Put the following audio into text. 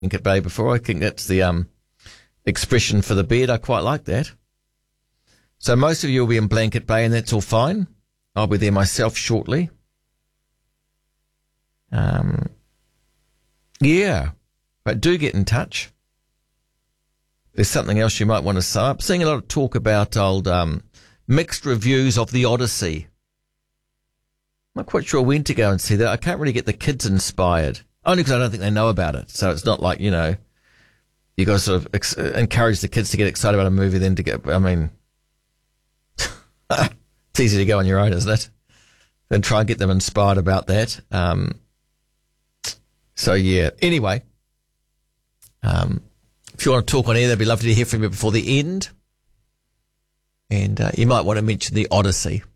Blanket Bay before. I think that's the expression for the beard. I quite like that. So most of you will be in Blanket Bay, and that's all fine. I'll be there myself shortly. Yeah, but do get in touch. There's something else you might want to say. I'm seeing a lot of talk about old mixed reviews of the Odyssey. I'm not quite sure when to go and see that. I can't really get the kids inspired, only because I don't think they know about it. So it's not like, you got to sort of encourage the kids to get excited about a movie, then to get, it's easy to go on your own, isn't it? Then try and get them inspired about that. So, yeah. Anyway, if you want to talk on air, that'd be lovely to hear from you before the end. And you might want to mention the Odyssey.